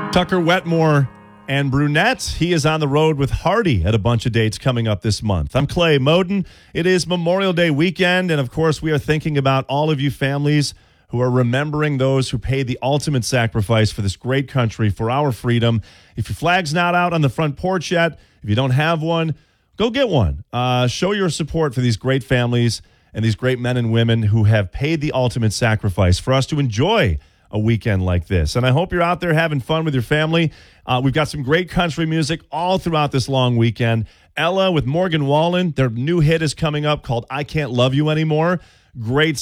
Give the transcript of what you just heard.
Tucker Wetmore and Brunette. He is on the road with Hardy at a bunch of dates coming up this month. I'm Clay Moden. It is Memorial Day weekend, and of course, we are thinking about all of you families who are remembering those who paid the ultimate sacrifice for this great country, for our freedom. If your flag's not out on the front porch yet, if you don't have one, go get one. Show your support for these great families and these great men and women who have paid the ultimate sacrifice for us to enjoy a weekend like this. And I hope you're out there having fun with your family. We've got some great country music all throughout this long weekend. Ella with Morgan Wallen, their new hit is coming up called I Can't Love You Anymore. Great